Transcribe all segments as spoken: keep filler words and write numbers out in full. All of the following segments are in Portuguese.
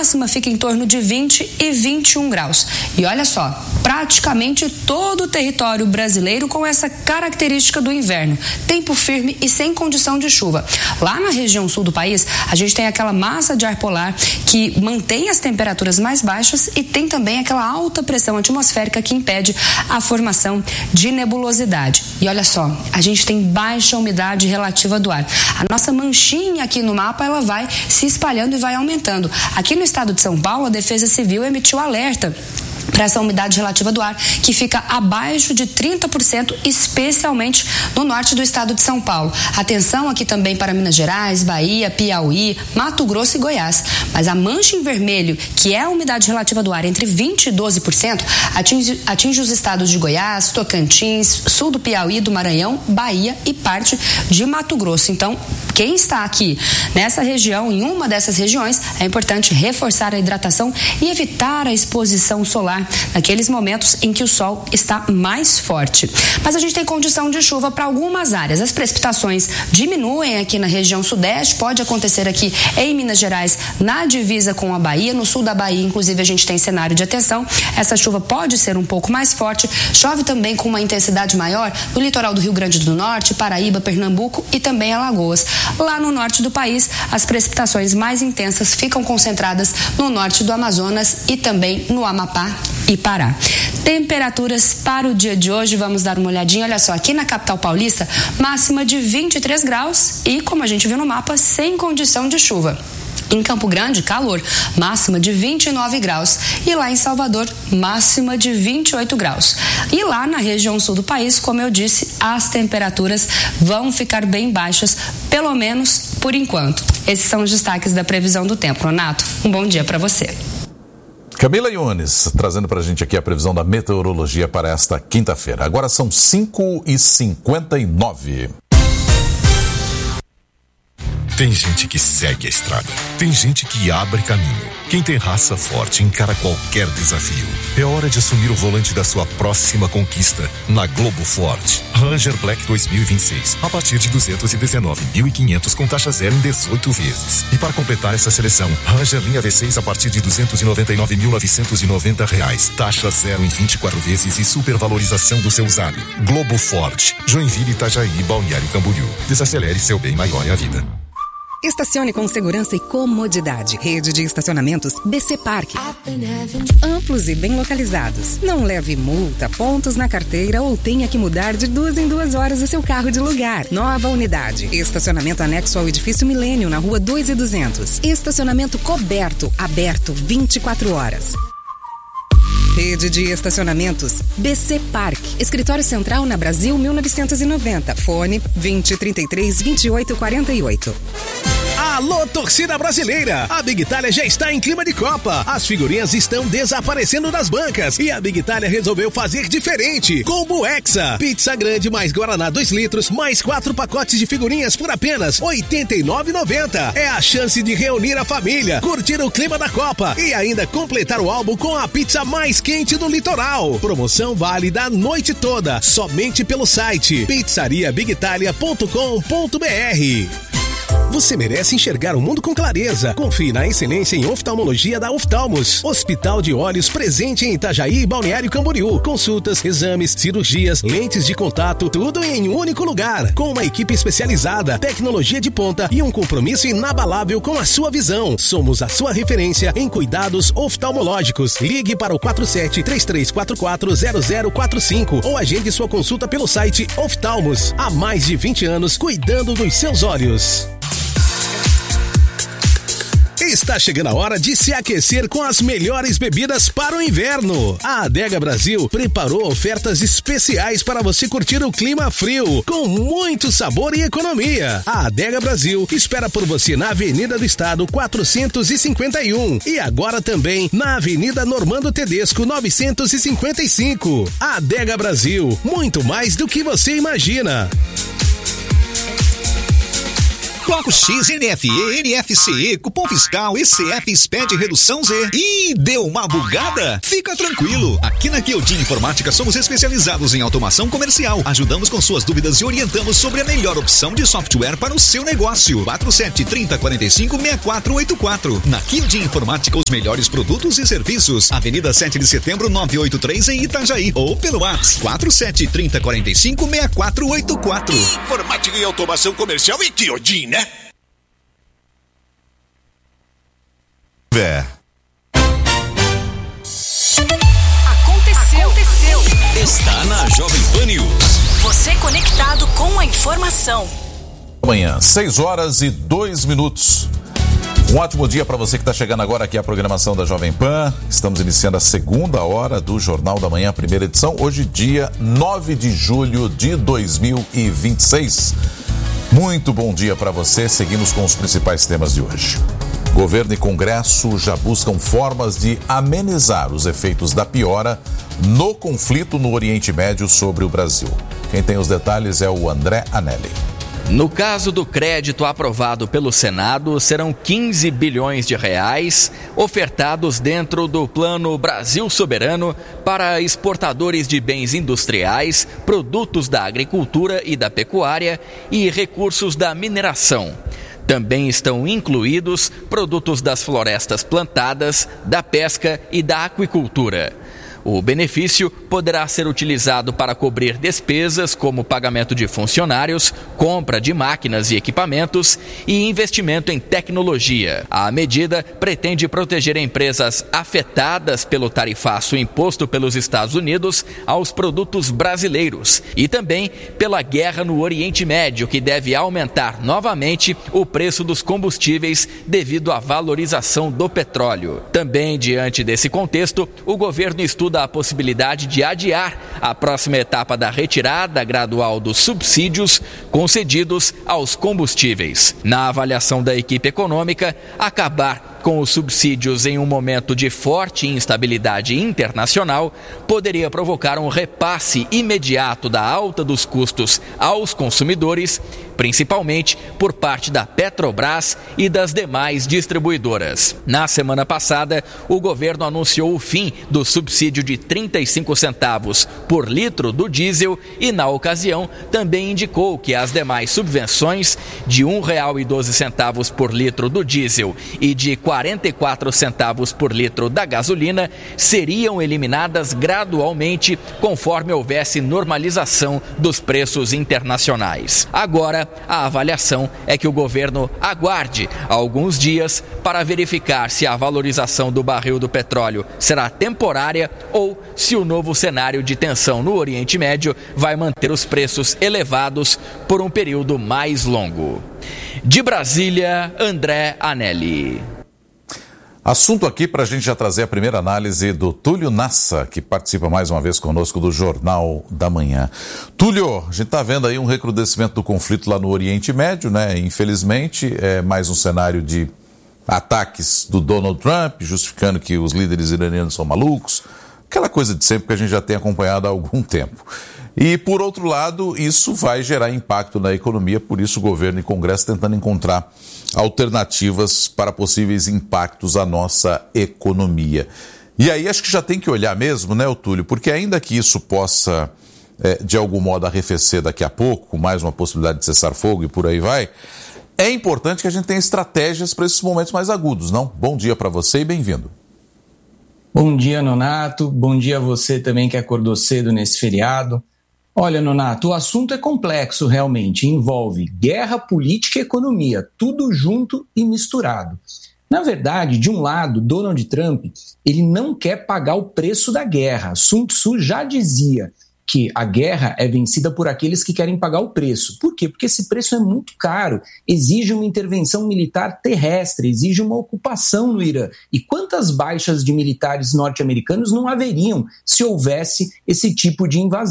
máxima fica em torno de vinte e vinte e um graus. E olha só, praticamente todo o território brasileiro com essa característica do inverno. Tempo firme e sem condição de chuva. Lá na região sul do país, a gente tem aquela massa de ar polar que mantém as temperaturas mais baixas e tem também aquela alta pressão atmosférica que impede a formação de nebulosidade. E olha só, a gente tem baixa umidade relativa do ar. A nossa manchinha aqui no mapa, ela vai se espalhando e vai aumentando. Aqui no estado de São Paulo, a Defesa Civil emitiu alerta para essa umidade relativa do ar, que fica abaixo de trinta por cento, especialmente no norte do estado de São Paulo. Atenção aqui também para Minas Gerais, Bahia, Piauí, Mato Grosso e Goiás. Mas a mancha em vermelho, que é a umidade relativa do ar entre vinte e doze por cento, atinge, atinge os estados de Goiás, Tocantins, sul do Piauí, do Maranhão, Bahia e parte de Mato Grosso. Então, quem está aqui nessa região, em uma dessas regiões, é importante reforçar a hidratação e evitar a exposição solar naqueles momentos em que o sol está mais forte. Mas a gente tem condição de chuva para algumas áreas. As precipitações diminuem aqui na região sudeste, pode acontecer aqui em Minas Gerais, na divisa com a Bahia, no sul da Bahia, inclusive a gente tem cenário de atenção. Essa chuva pode ser um pouco mais forte, chove também com uma intensidade maior no litoral do Rio Grande do Norte, Paraíba, Pernambuco e também Alagoas. Lá no norte do país, as precipitações mais intensas ficam concentradas no norte do Amazonas e também no Amapá e Pará. Temperaturas para o dia de hoje, vamos dar uma olhadinha. Olha só, aqui na capital paulista, máxima de vinte e três graus e, como a gente viu no mapa, sem condição de chuva. Em Campo Grande, calor, máxima de vinte e nove graus. E lá em Salvador, máxima de vinte e oito graus. E lá na região sul do país, como eu disse, as temperaturas vão ficar bem baixas, pelo menos por enquanto. Esses são os destaques da previsão do tempo. Renato, um bom dia para você. Camila Yunes, trazendo pra gente aqui a previsão da meteorologia para esta quinta-feira. Agora são cinco e cinquenta e nove. Tem gente que segue a estrada, tem gente que abre caminho. Quem tem raça forte encara qualquer desafio. É hora de assumir o volante da sua próxima conquista na Globo Ford. Ranger Black dois mil e vinte e seis, a partir de duzentos e dezenove mil e quinhentos com taxa zero em dezoito vezes. E para completar essa seleção, Ranger linha V seis a partir de duzentos e noventa e nove mil novecentos e noventa reais, taxa zero em vinte e quatro vezes e supervalorização do seu usado. Globo Ford, Joinville, Itajaí, Balneário Camboriú. Desacelere seu bem maior é a vida. Estacione com segurança e comodidade. Rede de estacionamentos B C Park. Amplos e bem localizados. Não leve multa, pontos na carteira ou tenha que mudar de duas em duas horas o seu carro de lugar. Nova unidade. Estacionamento anexo ao edifício Milênio, na rua dois e duzentos. Estacionamento coberto, aberto vinte e quatro horas. Rede de estacionamentos B C Park. Escritório Central na Brasil mil novecentos e noventa. Fone vinte, trinta e três, vinte e oito, quarenta e oito. Alô, torcida brasileira! A Big Itália já está em clima de Copa. As figurinhas estão desaparecendo das bancas e a Big Itália resolveu fazer diferente. Combo Hexa. Pizza grande mais Guaraná dois litros, mais quatro pacotes de figurinhas por apenas oitenta e nove reais e noventa centavos. É a chance de reunir a família, curtir o clima da Copa e ainda completar o álbum com a pizza mais quente do litoral. Promoção válida a noite toda, somente pelo site pizzaria big italia ponto com ponto b r. Você merece enxergar o mundo com clareza. Confie na excelência em oftalmologia da Oftalmos. Hospital de Olhos presente em Itajaí e Balneário Camboriú. Consultas, exames, cirurgias, lentes de contato, tudo em um único lugar. Com uma equipe especializada, tecnologia de ponta e um compromisso inabalável com a sua visão. Somos a sua referência em cuidados oftalmológicos. Ligue para o quatro sete, três três quatro quatro, zero zero quatro cinco ou agende sua consulta pelo site Oftalmos. Há mais de vinte anos cuidando dos seus olhos. Está chegando a hora de se aquecer com as melhores bebidas para o inverno. A Adega Brasil preparou ofertas especiais para você curtir o clima frio, com muito sabor e economia. A Adega Brasil espera por você na Avenida do Estado quatrocentos e cinquenta e um e agora também na Avenida Normando Tedesco novecentos e cinquenta e cinco. A Adega Brasil, muito mais do que você imagina. Bloco X, N F E, N F C E, cupom fiscal, E C F, S P E D, redução Z. Ih, deu uma bugada? Fica tranquilo. Aqui na Queldin Informática somos especializados em automação comercial. Ajudamos com suas dúvidas e orientamos sobre a melhor opção de software para o seu negócio. quatro sete três zero quatro cinco seis quatro oito quatro. Na Queldin Informática, os melhores produtos e serviços. Avenida sete de setembro, novecentos e oitenta e três, em Itajaí. Ou pelo WhatsApp quatro sete três zero quatro cinco seis quatro oito quatro. Informática e automação comercial e Queldin, né? É. Aconteceu. Aconteceu. Está na Jovem Pan News. Você conectado com a informação. Amanhã, seis horas e dois minutos. Um ótimo dia para você que está chegando agora aqui à programação da Jovem Pan. Estamos iniciando a segunda hora do Jornal da Manhã, primeira edição. Hoje, dia nove de julho de dois mil e vinte e seis. Muito bom dia para você. Seguimos com os principais temas de hoje. Governo e Congresso já buscam formas de amenizar os efeitos da piora no conflito no Oriente Médio sobre o Brasil. Quem tem os detalhes é o André Anelli. No caso do crédito aprovado pelo Senado, serão quinze bilhões de reais ofertados dentro do Plano Brasil Soberano para exportadores de bens industriais, produtos da agricultura e da pecuária e recursos da mineração. Também estão incluídos produtos das florestas plantadas, da pesca e da aquicultura. O benefício poderá ser utilizado para cobrir despesas como pagamento de funcionários, compra de máquinas e equipamentos e investimento em tecnologia. A medida pretende proteger empresas afetadas pelo tarifaço imposto pelos Estados Unidos aos produtos brasileiros e também pela guerra no Oriente Médio, que deve aumentar novamente o preço dos combustíveis devido à valorização do petróleo. Também, diante desse contexto, o governo estuda a possibilidade de adiar a próxima etapa da retirada gradual dos subsídios concedidos aos combustíveis. Na avaliação da equipe econômica, acabar com os subsídios em um momento de forte instabilidade internacional poderia provocar um repasse imediato da alta dos custos aos consumidores, principalmente por parte da Petrobras e das demais distribuidoras. Na semana passada, o governo anunciou o fim do subsídio de trinta e cinco centavos por litro do diesel e, na ocasião, também indicou que as demais subvenções de um real e doze centavos por litro do diesel e de quarenta e quatro centavos por litro da gasolina seriam eliminadas gradualmente conforme houvesse normalização dos preços internacionais. Agora, a avaliação é que o governo aguarde alguns dias para verificar se a valorização do barril do petróleo será temporária ou se o novo cenário de tensão no Oriente Médio vai manter os preços elevados por um período mais longo. De Brasília, André Anelli. Assunto aqui para a gente já trazer a primeira análise do Túlio Nassa, que participa mais uma vez conosco do Jornal da Manhã. Túlio, a gente está vendo aí um recrudescimento do conflito lá no Oriente Médio, né? Infelizmente, é mais um cenário de ataques do Donald Trump, justificando que os líderes iranianos são malucos, aquela coisa de sempre que a gente já tem acompanhado há algum tempo. E, por outro lado, isso vai gerar impacto na economia, por isso o governo e o Congresso tentando encontrar alternativas para possíveis impactos à nossa economia. E aí acho que já tem que olhar mesmo, né, Túlio, porque ainda que isso possa, é, de algum modo, arrefecer daqui a pouco, com mais uma possibilidade de cessar-fogo e por aí vai, é importante que a gente tenha estratégias para esses momentos mais agudos, não? Bom dia para você e bem-vindo. Bom dia, Nonato. Bom dia a você também que acordou cedo nesse feriado. Olha, Nonato, o assunto é complexo realmente, envolve guerra, política e economia, tudo junto e misturado. Na verdade, de um lado, Donald Trump, ele não quer pagar o preço da guerra. Sun Tzu já dizia que a guerra é vencida por aqueles que querem pagar o preço. Por quê? Porque esse preço é muito caro, exige uma intervenção militar terrestre, exige uma ocupação no Irã. E quantas baixas de militares norte-americanos não haveriam se houvesse esse tipo de invasão?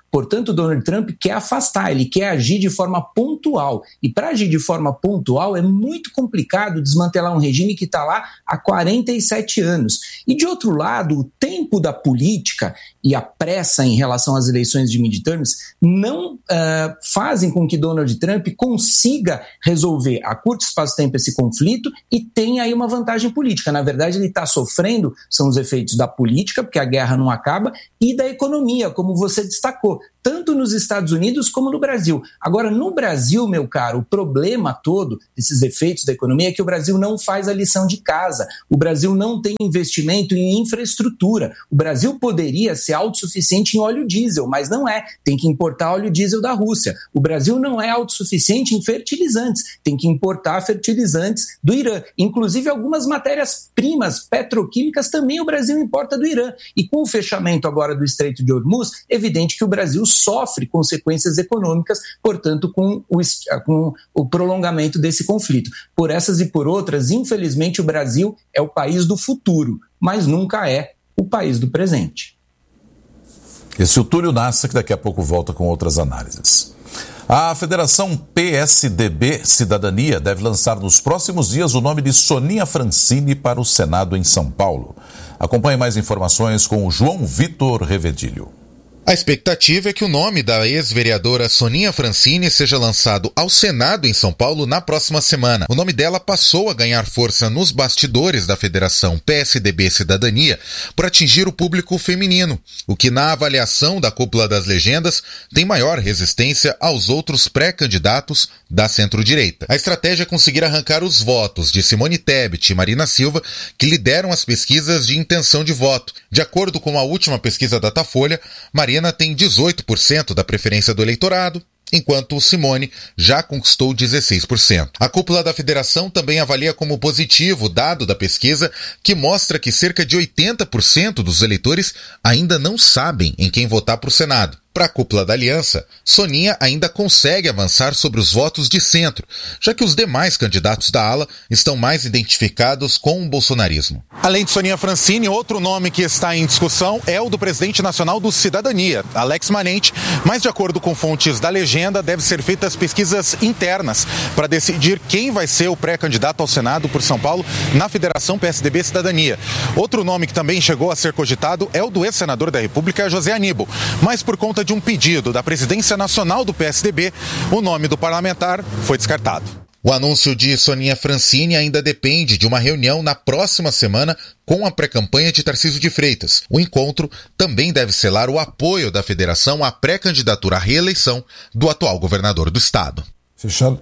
Portanto, Donald Trump quer afastar, ele quer agir de forma pontual. E para agir de forma pontual é muito complicado desmantelar um regime que está lá há quarenta e sete anos. E de outro lado, o tempo da política e a pressa em relação às eleições de midterms não uh, fazem com que Donald Trump consiga resolver a curto espaço de tempo esse conflito e tenha aí uma vantagem política. Na verdade, ele está sofrendo, são os efeitos da política, porque a guerra não acaba, e da economia, como você destacou, tanto nos Estados Unidos como no Brasil. Agora, no Brasil, meu caro, o problema todo desses efeitos da economia é que o Brasil não faz a lição de casa. O Brasil não tem investimento em infraestrutura. O Brasil poderia ser autossuficiente em óleo diesel, mas não é. Tem que importar óleo diesel da Rússia. O Brasil não é autossuficiente em fertilizantes. Tem que importar fertilizantes do Irã. Inclusive, algumas matérias-primas petroquímicas também o Brasil importa do Irã. E com o fechamento agora do Estreito de Hormuz, é evidente que o Brasil sofre consequências econômicas, portanto, com o, com o prolongamento desse conflito. Por essas e por outras, infelizmente, o Brasil é o país do futuro, mas nunca é o país do presente. Esse é o Túlio Nassa, que daqui a pouco volta com outras análises. A Federação P S D B Cidadania deve lançar nos próximos dias o nome de Soninha Francini para o Senado em São Paulo. Acompanhe mais informações com o João Vitor Revedilho. A expectativa é que o nome da ex-vereadora Soninha Francini seja lançado ao Senado em São Paulo na próxima semana. O nome dela passou a ganhar força nos bastidores da Federação P S D B Cidadania por atingir o público feminino, o que na avaliação da cúpula das legendas tem maior resistência aos outros pré-candidatos da centro-direita. A estratégia é conseguir arrancar os votos de Simone Tebet e Marina Silva, que lideram as pesquisas de intenção de voto. De acordo com a última pesquisa da Datafolha, Marina tem dezoito por cento da preferência do eleitorado, enquanto Simone já conquistou dezesseis por cento. A cúpula da federação também avalia como positivo o dado da pesquisa que mostra que cerca de oitenta por cento dos eleitores ainda não sabem em quem votar para o Senado. Para a cúpula da aliança, Soninha ainda consegue avançar sobre os votos de centro, já que os demais candidatos da ala estão mais identificados com o bolsonarismo. Além de Soninha Francini, outro nome que está em discussão é o do presidente nacional do Cidadania, Alex Manente, mas de acordo com fontes da legenda, devem ser feitas pesquisas internas para decidir quem vai ser o pré-candidato ao Senado por São Paulo na Federação P S D B Cidadania. Outro nome que também chegou a ser cogitado é o do ex-senador da República, José Aníbal, mas por conta de um pedido da presidência nacional do P S D B, o nome do parlamentar foi descartado. O anúncio de Soninha Francini ainda depende de uma reunião na próxima semana com a pré-campanha de Tarcísio de Freitas. O encontro também deve selar o apoio da federação à pré-candidatura à reeleição do atual governador do estado. Fechado.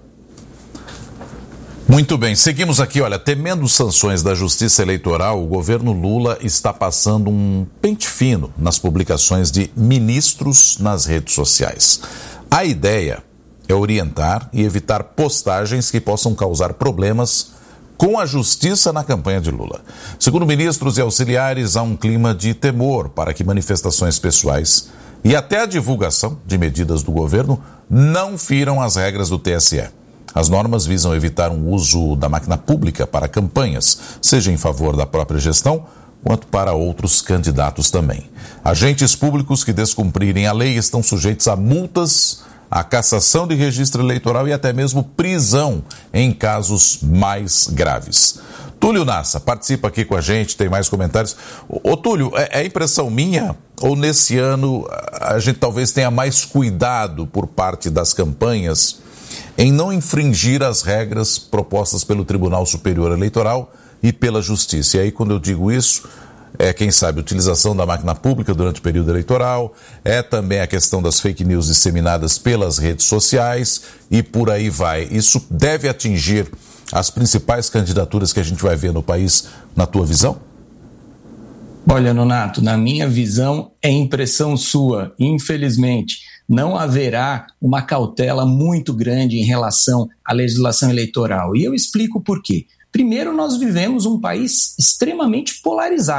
Muito bem, seguimos aqui. Olha, temendo sanções da Justiça Eleitoral, o governo Lula está passando um pente fino nas publicações de ministros nas redes sociais. A ideia é orientar e evitar postagens que possam causar problemas com a justiça na campanha de Lula. Segundo ministros e auxiliares, há um clima de temor para que manifestações pessoais e até a divulgação de medidas do governo não firam as regras do T S E. As normas visam evitar um uso da máquina pública para campanhas, seja em favor da própria gestão, quanto para outros candidatos também. Agentes públicos que descumprirem a lei estão sujeitos a multas, a cassação de registro eleitoral e até mesmo prisão em casos mais graves. Túlio Nassa participa aqui com a gente, tem mais comentários. Ô, ô Túlio, é, é impressão minha ou nesse ano a gente talvez tenha mais cuidado por parte das campanhas em não infringir as regras propostas pelo Tribunal Superior Eleitoral e pela Justiça? E aí, quando eu digo isso, é, quem sabe, utilização da máquina pública durante o período eleitoral, é também a questão das fake news disseminadas pelas redes sociais e por aí vai. Isso deve atingir as principais candidaturas que a gente vai ver no país, na tua visão? Olha, Nonato, na minha visão é impressão sua, infelizmente. Não haverá uma cautela muito grande em relação à legislação eleitoral. E eu explico por quê. Primeiro, nós vivemos um país extremamente polarizado.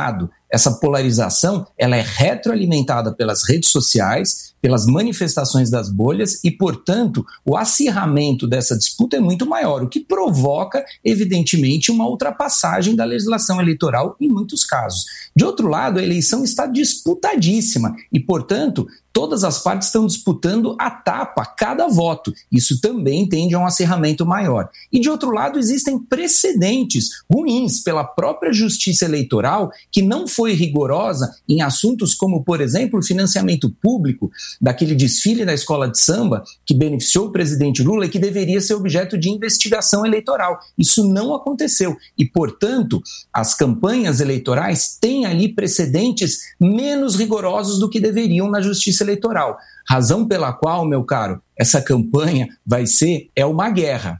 essa polarização ela é retroalimentada pelas redes sociais, pelas manifestações das bolhas e, portanto, o acirramento dessa disputa é muito maior, o que provoca, evidentemente, uma ultrapassagem da legislação eleitoral em muitos casos. De outro lado, a eleição está disputadíssima e, portanto, todas as partes estão disputando a tapa, cada voto. Isso também tende a um acirramento maior. E, de outro lado, existem precedentes ruins pela própria justiça eleitoral que não foi rigorosa em assuntos como, por exemplo, o financiamento público daquele desfile da escola de samba que beneficiou o presidente Lula e que deveria ser objeto de investigação eleitoral. Isso não aconteceu e, portanto, as campanhas eleitorais têm ali precedentes menos rigorosos do que deveriam na justiça eleitoral. Razão pela qual, meu caro, essa campanha vai ser é uma guerra.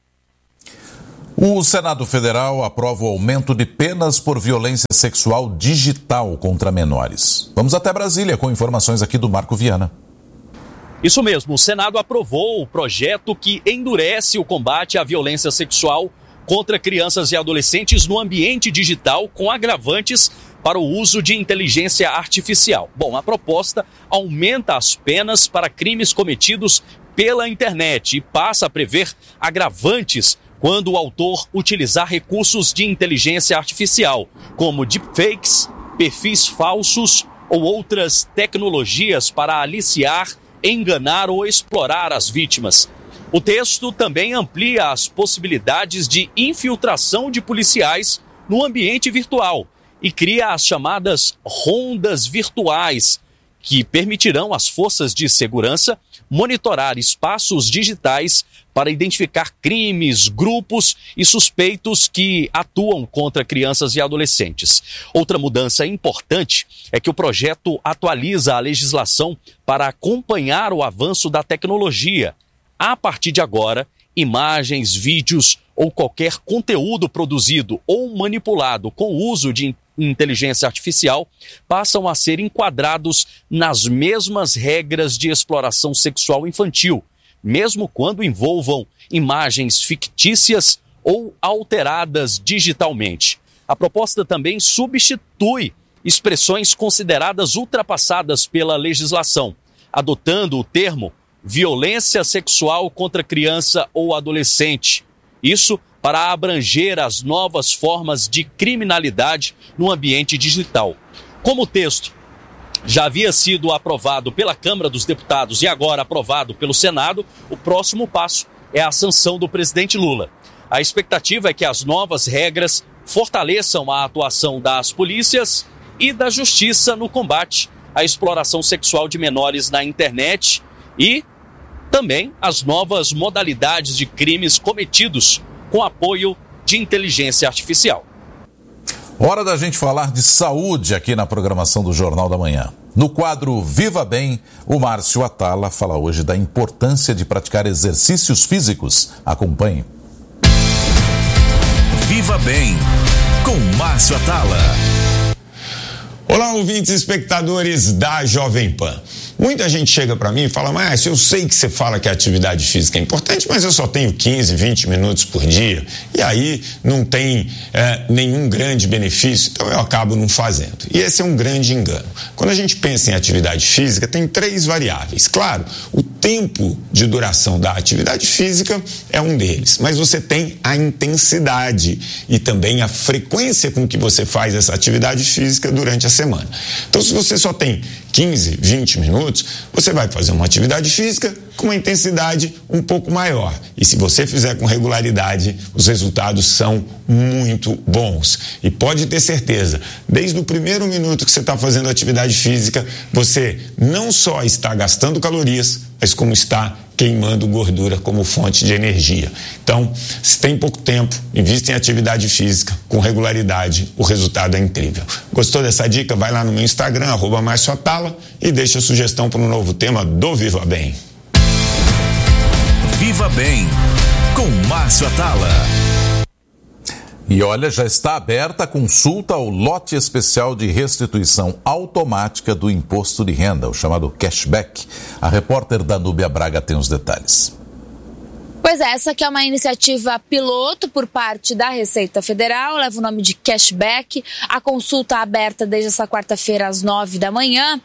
O Senado Federal aprova o aumento de penas por violência sexual digital contra menores. Vamos até Brasília com informações aqui do Marco Viana. Isso mesmo, o Senado aprovou o projeto que endurece o combate à violência sexual contra crianças e adolescentes no ambiente digital com agravantes para o uso de inteligência artificial. Bom, a proposta aumenta as penas para crimes cometidos pela internet e passa a prever agravantes quando o autor utilizar recursos de inteligência artificial, como deepfakes, perfis falsos ou outras tecnologias para aliciar, enganar ou explorar as vítimas. O texto também amplia as possibilidades de infiltração de policiais no ambiente virtual e cria as chamadas rondas virtuais, que permitirão às forças de segurança monitorar espaços digitais para identificar crimes, grupos e suspeitos que atuam contra crianças e adolescentes. Outra mudança importante é que o projeto atualiza a legislação para acompanhar o avanço da tecnologia. A partir de agora, imagens, vídeos ou qualquer conteúdo produzido ou manipulado com o uso de inteligência artificial passam a ser enquadrados nas mesmas regras de exploração sexual infantil, mesmo quando envolvam imagens fictícias ou alteradas digitalmente. A proposta também substitui expressões consideradas ultrapassadas pela legislação, adotando o termo violência sexual contra criança ou adolescente. Isso para abranger as novas formas de criminalidade no ambiente digital. Como o texto já havia sido aprovado pela Câmara dos Deputados e agora aprovado pelo Senado, o próximo passo é a sanção do presidente Lula. A expectativa é que as novas regras fortaleçam a atuação das polícias e da justiça no combate à exploração sexual de menores na internet e também as novas modalidades de crimes cometidos com apoio de inteligência artificial. Hora da gente falar de saúde aqui na programação do Jornal da Manhã. No quadro Viva Bem, o Márcio Atala fala hoje da importância de praticar exercícios físicos. Acompanhe. Viva Bem, com Márcio Atala. Olá, ouvintes e espectadores da Jovem Pan. Muita gente chega para mim e fala, mas eu sei que você fala que a atividade física é importante, mas eu só tenho quinze, vinte minutos por dia e aí não tem é, nenhum grande benefício, então eu acabo não fazendo. E esse é um grande engano. Quando a gente pensa em atividade física, tem três variáveis. Claro, o tempo de duração da atividade física é um deles, mas você tem a intensidade e também a frequência com que você faz essa atividade física durante a semana. Então, se você só tem quinze, vinte minutos, você vai fazer uma atividade física com uma intensidade um pouco maior. E se você fizer com regularidade, os resultados são muito bons. E pode ter certeza, desde o primeiro minuto que você está fazendo atividade física, você não só está gastando calorias, mas como está queimando gordura como fonte de energia. Então, se tem pouco tempo, invista em atividade física com regularidade, o resultado é incrível. Gostou dessa dica? Vai lá no meu Instagram, arroba Márcio Atala, e deixa a sugestão para um novo tema do Viva Bem. Viva Bem, com Márcio Atala. E olha, já está aberta a consulta ao lote especial de restituição automática do imposto de renda, o chamado cashback. A repórter Danúbia Braga tem os detalhes. Pois é, essa aqui é uma iniciativa piloto por parte da Receita Federal, leva o nome de Cashback. A consulta aberta desde essa quarta-feira às nove da manhã.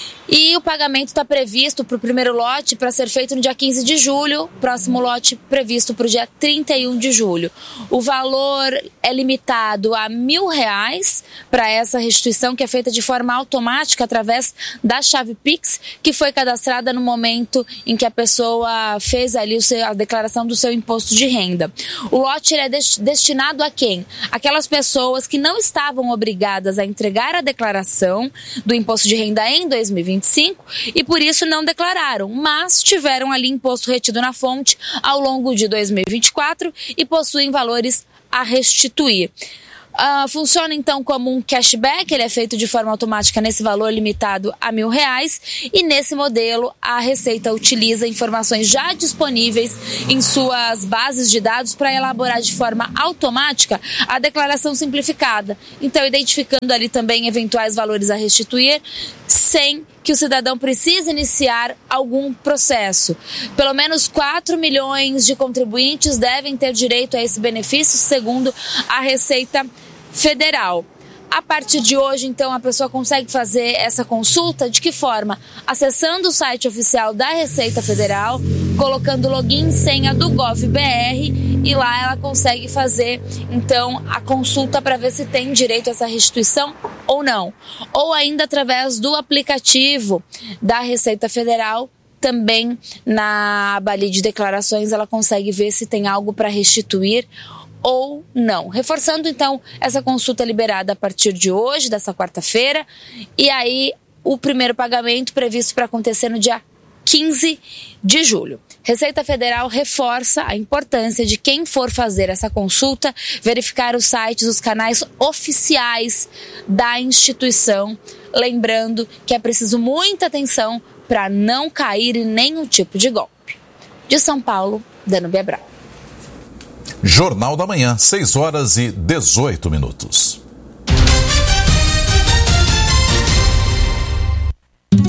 E o pagamento está previsto para o primeiro lote para ser feito no dia quinze de julho, próximo lote previsto para o dia trinta e um de julho. O valor é limitado a mil reais para essa restituição, que é feita de forma automática através da chave Pix, que foi cadastrada no momento em que a pessoa fez ali o seu, a declaração do seu imposto de renda. O lote ele é dest- destinado a quem? Aquelas pessoas que não estavam obrigadas a entregar a declaração do imposto de renda em dois mil e vinte e cinco e por isso não declararam, mas tiveram ali imposto retido na fonte ao longo de dois mil e vinte e quatro e possuem valores a restituir. Uh, funciona então como um cashback, ele é feito de forma automática nesse valor limitado a mil reais, e nesse modelo a Receita utiliza informações já disponíveis em suas bases de dados para elaborar de forma automática a declaração simplificada, então identificando ali também eventuais valores a restituir sem que o cidadão precise iniciar algum processo. Pelo menos quatro milhões de contribuintes devem ter direito a esse benefício, segundo a Receita Federal. A partir de hoje, então, a pessoa consegue fazer essa consulta de que forma? Acessando o site oficial da Receita Federal, colocando o login e senha do GovBR, e lá ela consegue fazer, então, a consulta para ver se tem direito a essa restituição ou não. Ou ainda através do aplicativo da Receita Federal, também na aba ali de declarações, ela consegue ver se tem algo para restituir ou não. Reforçando, então, essa consulta liberada a partir de hoje, dessa quarta-feira, e aí o primeiro pagamento previsto para acontecer no dia quinze de julho. Receita Federal reforça a importância de quem for fazer essa consulta verificar os sites, os canais oficiais da instituição, lembrando que é preciso muita atenção para não cair em nenhum tipo de golpe. De São Paulo, Danúbia Brau. Jornal da Manhã, seis horas e dezoito minutos.